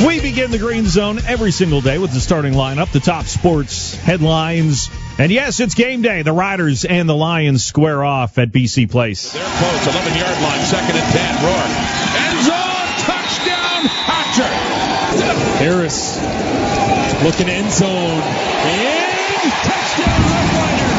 We begin the Green Zone every single day with the starting lineup, the top sports headlines. And yes, it's game day. The Riders and the Lions square off at BC Place. They're close, 11-yard line, 2nd and 10. Rourke. End zone, touchdown, Hatcher. Harris looking end zone. And touchdown, Rough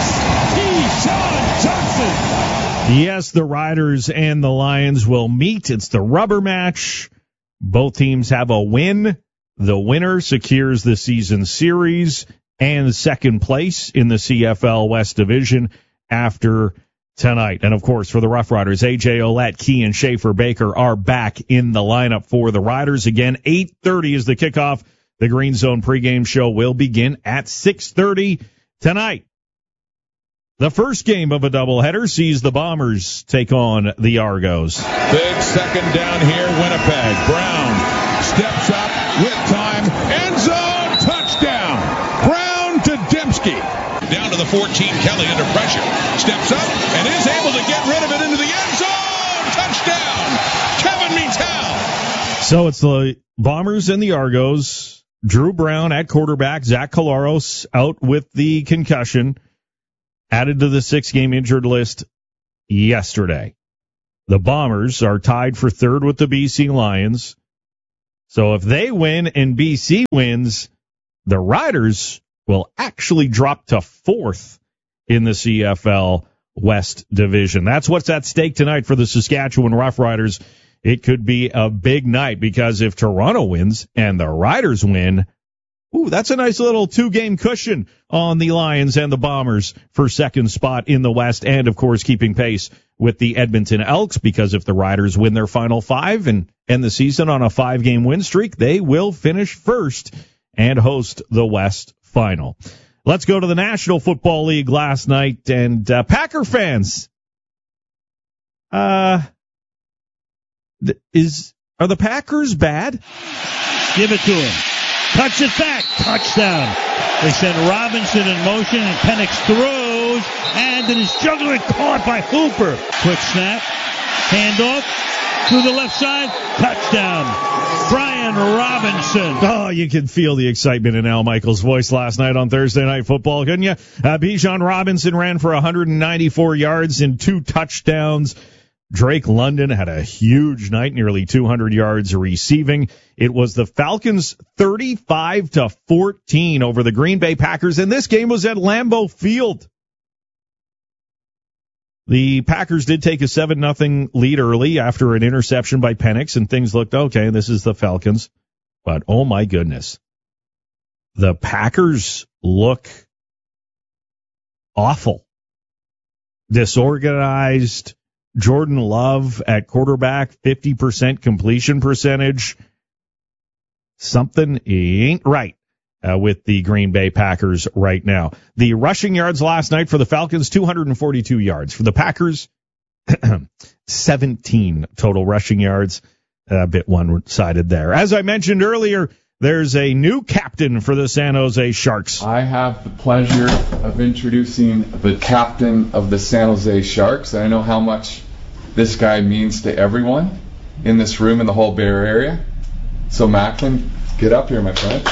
Riders. Keyshawn Johnson. Yes, the Riders and the Lions will meet. It's the rubber match. Both teams have a win. The winner secures the season series and second place in the CFL West Division after tonight. And, of course, for the Rough Riders, A.J. Ouellette, Key, and Schaefer Baker are back in the lineup for the Riders. Again, 8:30 is the kickoff. The Green Zone pregame show will begin at 6:30 tonight. The first game of a doubleheader sees the Bombers take on the Argos. Big second down here, Winnipeg. Brown steps up with time. End zone, touchdown. Brown to Dembski. Down to the 14, Kelly under pressure. Steps up and is able to get rid of it into the end zone. Touchdown, Kevin Mittal. So it's the Bombers and the Argos. Drew Brown at quarterback. Zach Collaros out with the concussion. Added to the 6-game injured list yesterday. The Bombers are tied for third with the BC Lions. So if they win and BC wins, the Riders will actually drop to fourth in the CFL West Division. That's what's at stake tonight for the Saskatchewan Roughriders. It could be a big night because if Toronto wins and the Riders win, that's a nice little 2-game cushion on the Lions and the Bombers for second spot in the West, and, of course, keeping pace with the Edmonton Elks, because if the Riders win their final 5 and end the season on a 5-game win streak, they will finish first and host the West Final. Let's go to the National Football League last night, and Packer fans, are the Packers bad? Give it to him. Touch it back. Touchdown. They send Robinson in motion, and Penix throws, and it is juggled, caught by Hooper. Quick snap. Handoff to the left side. Touchdown. Brian Robinson. Oh, you can feel the excitement in Al Michaels' voice last night on Thursday Night Football, couldn't you? Bijan Robinson ran for 194 yards and 2 touchdowns. Drake London had a huge night, nearly 200 yards receiving. It was the Falcons 35-14 over the Green Bay Packers, and this game was at Lambeau Field. The Packers did take a 7-0 lead early after an interception by Penix, and things looked okay. This is the Falcons. But, oh my goodness, the Packers look awful. Disorganized. Jordan Love at quarterback, 50% completion percentage. Something ain't right with the Green Bay Packers right now. The rushing yards last night for the Falcons, 242 yards. For the Packers, 17 total rushing yards. A bit one-sided there. As I mentioned earlier, there's a new captain for the San Jose Sharks. I have the pleasure of introducing the captain of the San Jose Sharks. I know how much this guy means to everyone in this room in the whole Bay Area. So, Macklin, get up here, my friend.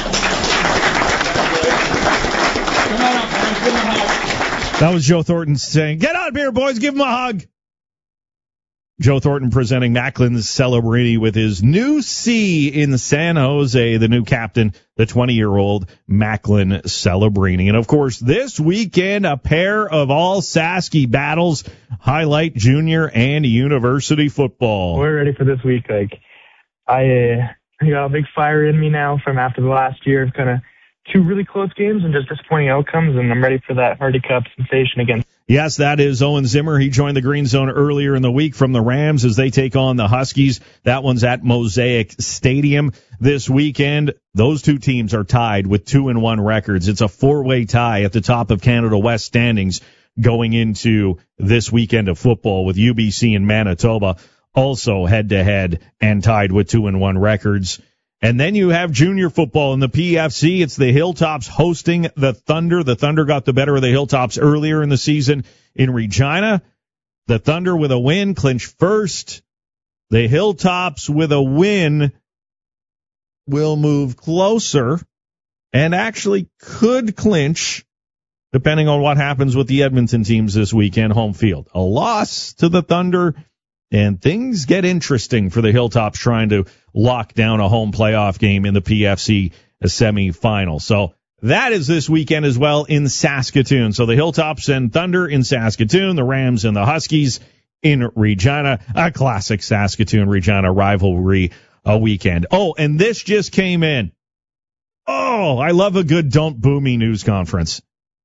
That was Joe Thornton saying, "Get up here, boys, give him a hug." Joe Thornton presenting Macklin Celebrini with his new C in San Jose, the new captain, the 20-year-old Macklin Celebrini. And, of course, this weekend, a pair of all Sasky battles highlight junior and university football. We're ready for this week. I got a big fire in me now from after the last year of kind of 2 really close games and just disappointing outcomes, and I'm ready for that Hardy Cup sensation again. Yes, that is Owen Zimmer. He joined the Green Zone earlier in the week from the Rams as they take on the Huskies. That one's at Mosaic Stadium this weekend. Those 2 teams are tied with 2-1 records. It's a 4-way tie at the top of Canada West standings going into this weekend of football, with UBC and Manitoba also head-to-head and tied with 2-1 records. And then you have junior football in the PFC. It's the Hilltops hosting the Thunder. The Thunder got the better of the Hilltops earlier in the season in Regina. The Thunder with a win clinch first. The Hilltops with a win will move closer and actually could clinch, depending on what happens with the Edmonton teams this weekend, home field. A loss to the Thunder, and things get interesting for the Hilltops trying to lock down a home playoff game in the PFC semifinal. So that is this weekend as well in Saskatoon. So the Hilltops and Thunder in Saskatoon, the Rams and the Huskies in Regina, a classic Saskatoon-Regina rivalry weekend. Oh, and this just came in. Oh, I love a good Don't Boo Me news conference.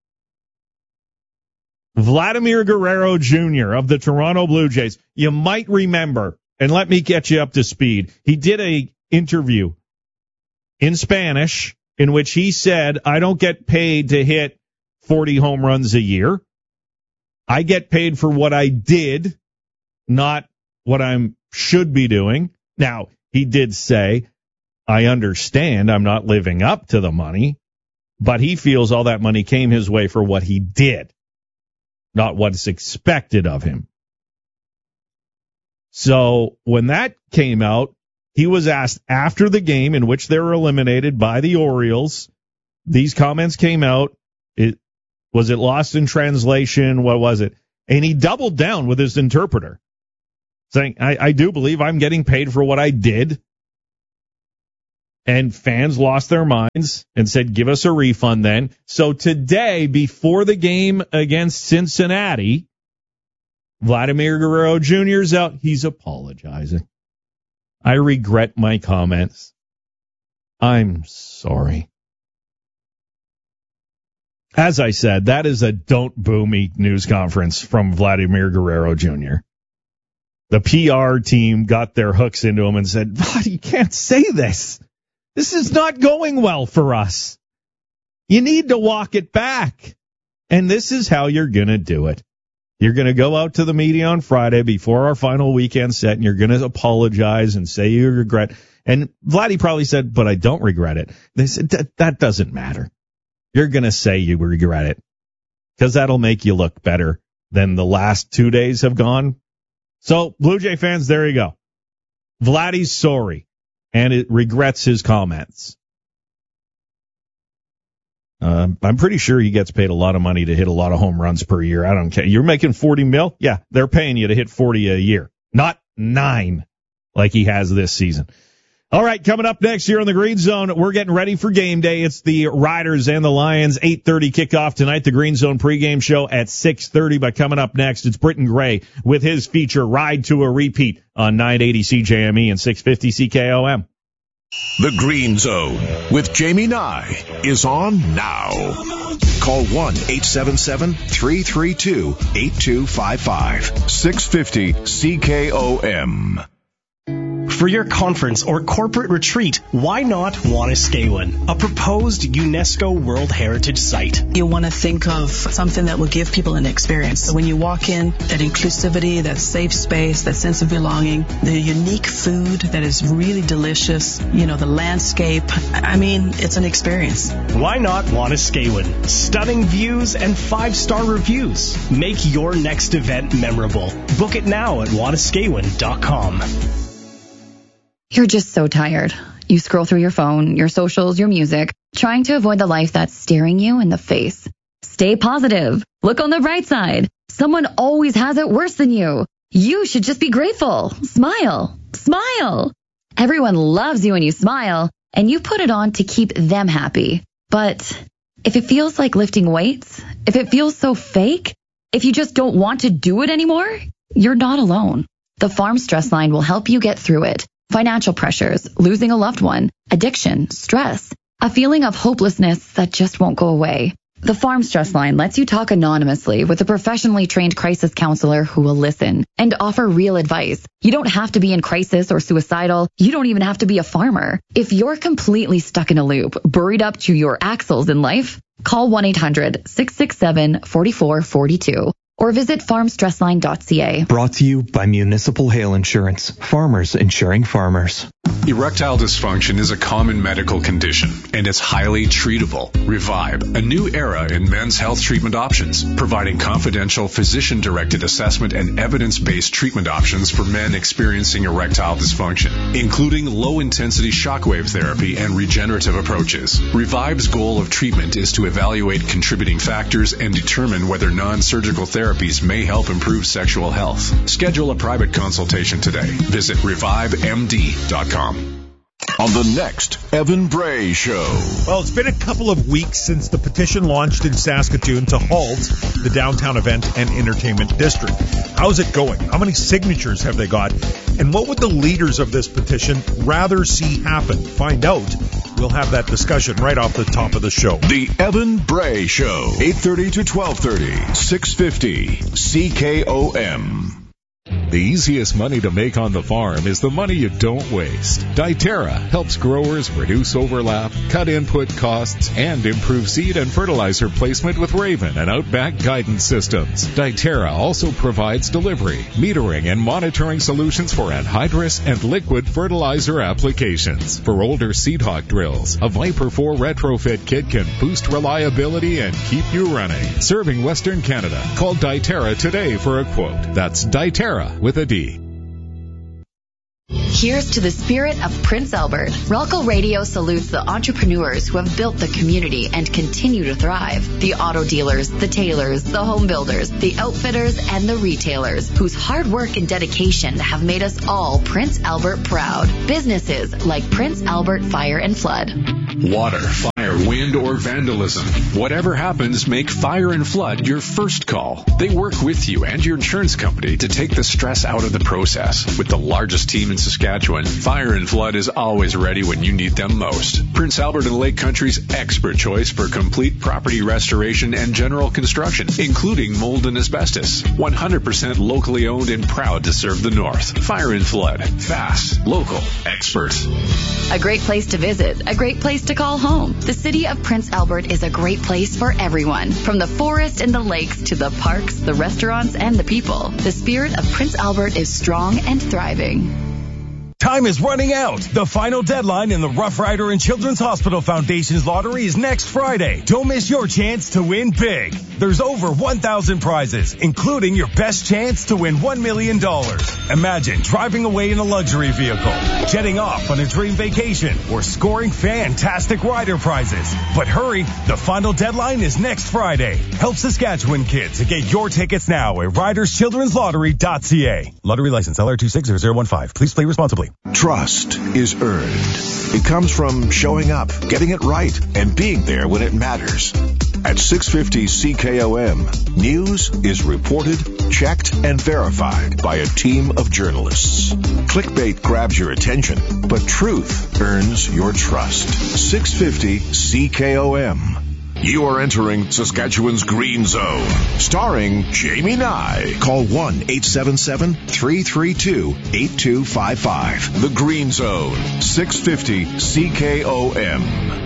Vladimir Guerrero Jr. of the Toronto Blue Jays. You might remember, and let me get you up to speed. He did a interview in Spanish in which he said, I don't get paid to hit 40 home runs a year. I get paid for what I did, not what I should be doing. Now, he did say, I understand I'm not living up to the money, but he feels all that money came his way for what he did, not what's expected of him. So when that came out, he was asked after the game in which they were eliminated by the Orioles. These comments came out. Was it lost in translation? What was it? And he doubled down with his interpreter, saying, I do believe I'm getting paid for what I did. And fans lost their minds and said, give us a refund then. So today, before the game against Cincinnati, Vladimir Guerrero Jr. is out. He's apologizing. I regret my comments. I'm sorry. As I said, that is a Don't Boo Me news conference from Vladimir Guerrero Jr. The PR team got their hooks into him and said, Vlad, you can't say this. This is not going well for us. You need to walk it back. And this is how you're going to do it. You're going to go out to the media on Friday before our final weekend set, and you're going to apologize and say you regret. And Vladdy probably said, but I don't regret it. They said, that doesn't matter. You're going to say you regret it because that'll make you look better than the last 2 days have gone. So, Blue Jay fans, there you go. Vladdy's sorry, and it regrets his comments. I'm pretty sure he gets paid a lot of money to hit a lot of home runs per year. I don't care. You're making $40 million? Yeah, they're paying you to hit 40 a year, not 9 like he has this season. All right, coming up next here on the Green Zone, we're getting ready for game day. It's the Riders and the Lions, 8:30 kickoff tonight. The Green Zone pregame show at 6:30. But coming up next, it's Britton Gray with his feature, Ride to a Repeat, on 980 CJME and 650 CKOM. The Green Zone with Jamie Nye is on now. Call 1-877-332-8255. 650 CKOM. For your conference or corporate retreat, why not Wanuskewin, a proposed UNESCO World Heritage Site? You want to think of something that will give people an experience. When you walk in, that inclusivity, that safe space, that sense of belonging, the unique food that is really delicious, the landscape. I mean, it's an experience. Why not Wanuskewin? Stunning views and 5-star reviews. Make your next event memorable. Book it now at wanuskewin.com. You're just so tired. You scroll through your phone, your socials, your music, trying to avoid the life that's staring you in the face. Stay positive. Look on the bright side. Someone always has it worse than you. You should just be grateful. Smile. Smile. Everyone loves you when you smile, and you put it on to keep them happy. But if it feels like lifting weights, if it feels so fake, if you just don't want to do it anymore, you're not alone. The Farm Stress Line will help you get through it. Financial pressures, losing a loved one, addiction, stress, a feeling of hopelessness that just won't go away. The Farm Stress Line lets you talk anonymously with a professionally trained crisis counselor who will listen and offer real advice. You don't have to be in crisis or suicidal. You don't even have to be a farmer. If you're completely stuck in a loop, buried up to your axles in life, call 1-800-667-4442. or visit farmstressline.ca. Brought to you by Municipal Hail Insurance. Farmers insuring farmers. Erectile dysfunction is a common medical condition, and it's highly treatable. Revive, a new era in men's health treatment options, providing confidential physician-directed assessment and evidence-based treatment options for men experiencing erectile dysfunction, including low-intensity shockwave therapy and regenerative approaches. Revive's goal of treatment is to evaluate contributing factors and determine whether non-surgical therapies may help improve sexual health. Schedule a private consultation today. Visit revivemd.com. On the next Evan Bray Show. Well, it's been a couple of weeks since the petition launched in Saskatoon to halt the downtown event and entertainment district. How's it going? How many signatures have they got? And what would the leaders of this petition rather see happen? Find out. We'll have that discussion right off the top of the show. The Evan Bray Show, 8:30 to 12:30, 650 CKOM. The easiest money to make on the farm is the money you don't waste. Diterra helps growers reduce overlap, cut input costs, and improve seed and fertilizer placement with Raven and Outback guidance systems. Diterra also provides delivery, metering, and monitoring solutions for anhydrous and liquid fertilizer applications. For older seed hawk drills, a Viper 4 retrofit kit can boost reliability and keep you running. Serving Western Canada. Call Diterra today for a quote. That's Diterra with a D. Here's to the spirit of Prince Albert. Ralco Radio salutes the entrepreneurs who have built the community and continue to thrive. The auto dealers, the tailors, the home builders, the outfitters, and the retailers whose hard work and dedication have made us all Prince Albert proud. Businesses like Prince Albert Fire and Flood. Water, fire, wind, or vandalism. Whatever happens, make Fire and Flood your first call. They work with you and your insurance company to take the stress out of the process. With the largest team in Saskatchewan, Fire and Flood is always ready when you need them most. Prince Albert and Lake Country's expert choice for complete property restoration and general construction, including mold and asbestos. 100% locally owned and proud to serve the North. Fire and Flood. Fast, local, expert. A great place to visit, a great place to call home. The city of Prince Albert is a great place for everyone. From the forest and the lakes to the parks, the restaurants, and the people. The spirit of Prince Albert is strong and thriving. Time is running out. The final deadline in the Rough Rider and Children's Hospital Foundation's lottery is next Friday. Don't miss your chance to win big. There's over 1,000 prizes, including your best chance to win $1 million. Imagine driving away in a luxury vehicle, jetting off on a dream vacation, or scoring fantastic rider prizes. But hurry, the final deadline is next Friday. Help Saskatchewan kids to get your tickets now at riderschildrenslottery.ca. Lottery license LR260015. Please play responsibly. Trust is earned. It comes from showing up, getting it right, and being there when it matters. At 650 CKOM, news is reported, checked, and verified by a team of journalists. Clickbait grabs your attention, but truth earns your trust. 650 CKOM. You are entering Saskatchewan's Green Zone, starring Jamie Nye. Call 1-877-332-8255. The Green Zone, 650 CKOM.